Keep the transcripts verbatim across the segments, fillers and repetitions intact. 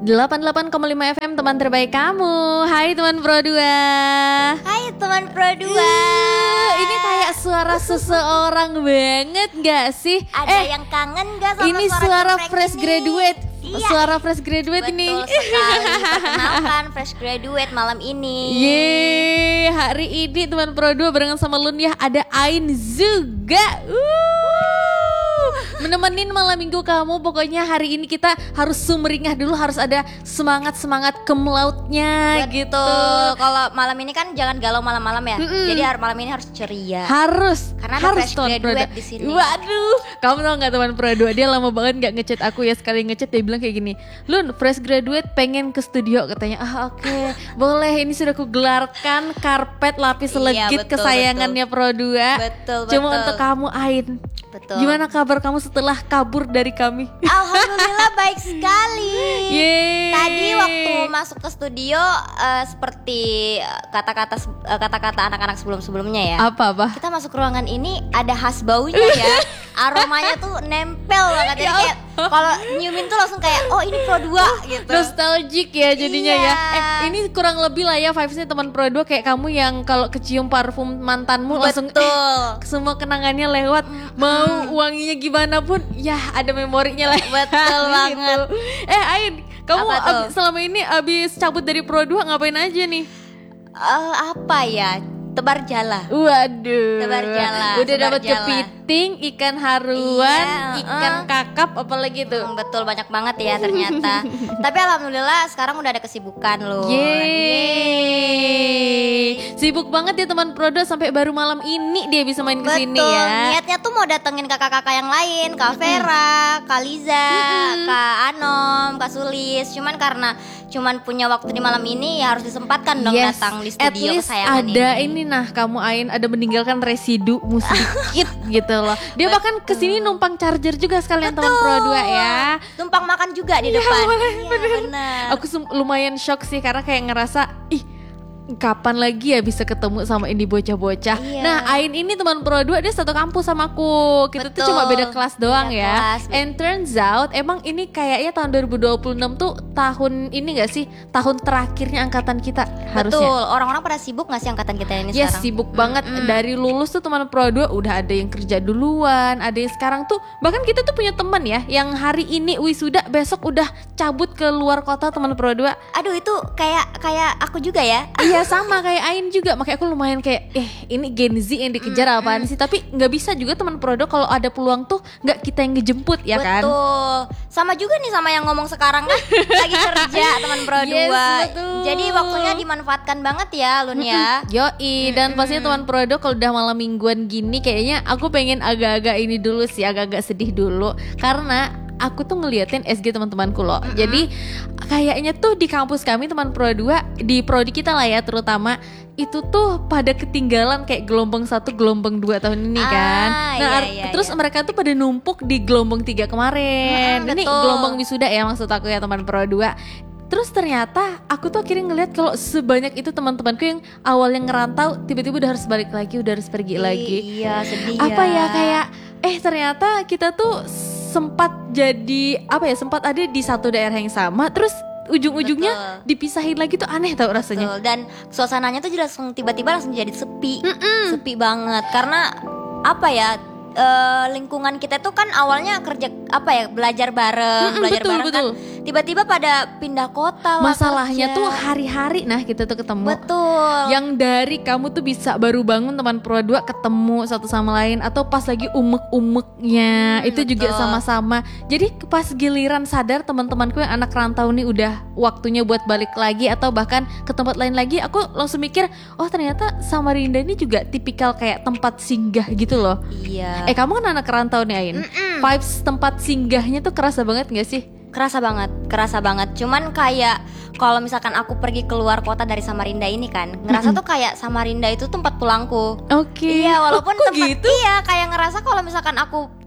delapan puluh delapan koma lima F M, teman terbaik kamu. Hai teman Pro dua. Hai teman Pro dua. Uh, ini kayak suara seseorang banget gak sih? Ada eh, yang kangen gak sama ini suara, suara geprek fresh ini? graduate. Iya. Suara fresh graduate Betul ini. sekali. Perkenalkan fresh graduate malam ini. Yeay, hari ini teman Pro dua barengan sama Lun ya, ada Ain juga. Uh. Menemenin malam minggu kamu. Pokoknya hari ini kita harus sumringah dulu, harus ada semangat-semangat kemlautnya. Betul. Gitu. Kalau malam ini kan jangan galau malam-malam ya. Mm-mm. Jadi har- malam ini harus ceria. Harus. Karena ada harus fresh teman Pro graduate dua. di sini. Waduh, kamu tau gak teman Pro dua, dia lama banget gak ngechat aku ya. Sekali ngechat dia bilang kayak gini, Lun, fresh graduate pengen ke studio katanya. Ah oke, okay. Boleh, ini sudah kugelarkan karpet lapis Iya, legit betul, kesayangannya Pro dua. Betul, Cuma betul. untuk kamu Ain. Betul. Gimana kabar kamu setelah kabur dari kami? Alhamdulillah baik sekali. Yeay. Tadi waktu masuk ke studio uh, seperti kata-kata uh, kata-kata anak-anak sebelum-sebelumnya ya. Apa-apa? Kita masuk ruangan ini ada khas baunya ya. Aromanya tuh nempel banget. Jadi kayak kalau nyiumin tuh langsung kayak oh ini Pro dua gitu. Nostalgic ya jadinya Iya. ya. Eh ini kurang lebih lah ya vibesnya teman Pro dua, kayak kamu yang kalau kecium parfum mantanmu langsung Betul. eh, semua kenangannya lewat. Mau wanginya gimana pun ya ada memorinya lah. Betul banget. Eh Ain, kamu Apa tuh? abis, selama ini abis cabut dari Pro dua ngapain aja nih? Eh, apa ya? Tebar jala. Waduh. Tebar jala, Udah tebar dapat jala. kepiting, ikan haruan, Iya, ikan uh. kakap, apalagi tuh. Hmm, betul, banyak banget ya ternyata. Tapi alhamdulillah sekarang udah ada kesibukan loh. Yeay. Sibuk banget ya teman Pro dua, sampai baru malam ini dia bisa main ke sini Betul, ya. niatnya tuh mau datengin kakak-kakak yang lain, Kak Vera, Kak Liza, Kak Anom, Kak Sulis. Cuman karena cuman punya waktu di malam ini ya harus disempatkan dong Yes, datang di at studio least kesayangan ada ini. ini nah kamu Ain ada meninggalkan residu sedikit gitu loh. Dia bahkan kesini numpang charger juga sekalian teman Pro dua ya. Tumpang makan juga di Iya, depan. bener, Iya, bener. bener. Aku sum- lumayan shock sih karena kayak ngerasa ih kapan lagi ya bisa ketemu sama ini bocah-bocah. Iya. Nah Ain ini teman Pro dua, dia satu kampus sama aku. Kita tuh Betul. cuma beda kelas doang Beda ya. kelas. And turns out emang ini kayaknya tahun dua ribu dua puluh enam tuh tahun ini gak sih, tahun terakhirnya angkatan kita harusnya. Betul, orang-orang pada sibuk gak sih angkatan kita ini Yes, sekarang? sibuk banget. Mm-mm. Dari lulus tuh teman Pro dua udah ada yang kerja duluan, ada yang sekarang tuh bahkan kita tuh punya teman ya yang hari ini wisuda, besok udah cabut ke luar kota teman Pro dua. Aduh itu kayak kayak aku juga ya. Iya sama kayak Ain juga, makanya aku lumayan kayak eh ini Gen Z yang dikejar Mm, apaan sih. Tapi nggak bisa juga teman Pro dua kalau ada peluang tuh nggak kita yang ngejemput ya kan. Betul. Sama juga nih sama yang ngomong sekarang kan lagi kerja teman Pro Yes, dua. betul. Jadi waktunya dimanfaatkan banget ya Lun ya. Yoi, dan pastinya teman Pro dua kalau udah malam mingguan gini kayaknya aku pengen agak-agak ini dulu sih, agak-agak sedih dulu karena aku tuh ngeliatin S G teman-temanku loh. Mm-hmm. Jadi kayaknya tuh di kampus kami teman Pro dua, di prodi kita lah ya terutama, itu tuh pada ketinggalan kayak gelombang satu, gelombang dua tahun ini kan. Ah, Nah, iya, ar- iya, terus iya. mereka tuh pada numpuk di gelombang tiga kemarin. Mm, Ini betul. gelombang wisuda ya maksud aku ya teman Pro dua. Terus ternyata aku tuh akhirnya ngeliat kalau sebanyak itu teman-temanku yang awalnya ngerantau tiba-tiba udah harus balik lagi, udah harus pergi lagi. Iya, sedih Apa ya ya. kayak eh ternyata kita tuh sempat jadi apa ya, sempat ada di satu daerah yang sama, terus ujung-ujungnya Betul. dipisahin lagi tuh aneh tau rasanya. Betul. Dan suasananya tuh jadi langsung tiba-tiba langsung jadi sepi. Sepi banget karena apa ya? eh, lingkungan kita tuh kan awalnya kerja apa ya, belajar bareng, Mm-mm, belajar betul, bareng betul. kan. Tiba-tiba pada pindah kota lah Masalahnya kerja. tuh hari-hari nah kita tuh ketemu. Betul. Yang dari kamu tuh bisa baru bangun teman Pro dua ketemu satu sama lain, atau pas lagi umek-umeknya Hmm, itu juga betul. sama-sama. Jadi pas giliran sadar teman-temanku yang anak rantau nih udah waktunya buat balik lagi atau bahkan ke tempat lain lagi, aku langsung mikir, oh ternyata Samarinda ini juga tipikal kayak tempat singgah gitu loh. Iya. Eh kamu kan anak rantau nih Ain. Mm-mm. Vibes tempat singgahnya tuh kerasa banget gak sih? Kerasa banget, kerasa banget. Cuman kayak kalau misalkan aku pergi keluar kota dari Samarinda ini kan, ngerasa tuh kayak Samarinda itu tempat pulangku. Oke. Iya, walaupun Oh, kok tempat gitu? iya kayak ngerasa kalau misalkan aku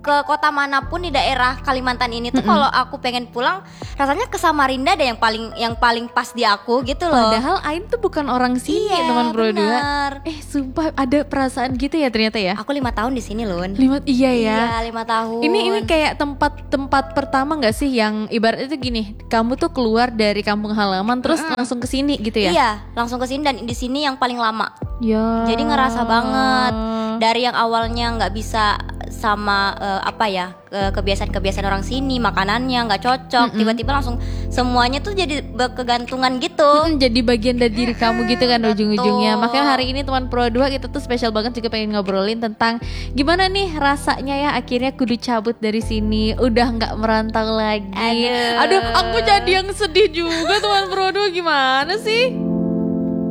ke kota manapun di daerah Kalimantan ini tuh, kalau aku pengen pulang rasanya ke Samarinda deh yang paling yang paling pas di aku gitu loh. Padahal Ain tuh bukan orang sini, Iya, teman Pro dua. benar. Eh sumpah ada perasaan gitu ya ternyata ya. Aku lima tahun di sini loh. Lima, iya ya. Iya, lima tahun. Ini ini kayak tempat-tempat pertama nggak sih yang ibaratnya tuh gini, kamu tuh keluar dari kampung halaman terus Mm-mm. langsung ke sini gitu ya? Iya, langsung ke sini dan di sini yang paling lama. Ya. Jadi ngerasa banget dari yang awalnya nggak bisa sama eh, apa ya ke- kebiasaan-kebiasaan orang sini, makanannya nggak cocok, Mm-mm. tiba-tiba langsung semuanya tuh jadi kegantungan gitu. Mm, jadi bagian dari diri kamu gitu kan betul. ujung-ujungnya. Makanya hari ini teman Pro dua kita tuh spesial banget juga pengen ngobrolin tentang gimana nih rasanya ya akhirnya kudu cabut dari sini, udah nggak merantau lagi. Aduh. Aduh, aku jadi yang sedih juga teman Pro dua, gimana sih?